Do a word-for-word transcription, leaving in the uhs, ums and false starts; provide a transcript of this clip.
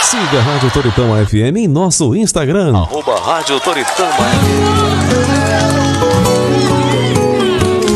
Siga a Rádio Toritama F M em nosso Instagram. Arroba Rádio Toritama F M.